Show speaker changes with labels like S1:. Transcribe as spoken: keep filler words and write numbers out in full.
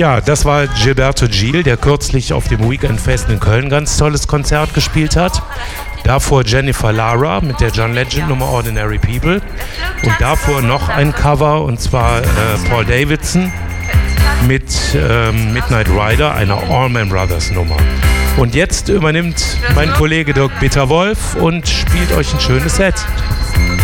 S1: Ja, das war Gilberto Gil, der kürzlich auf dem Weekend Fest in Köln ganz tolles Konzert gespielt hat. Davor Jennifer Lara mit der John Legend Nummer Ordinary People. Und davor noch ein Cover, und zwar äh, Paul Davidson mit äh, Midnight Rider, einer Allman Brothers Nummer. Und jetzt übernimmt mein Kollege Dirk Bitterwolf und spielt euch ein schönes Set.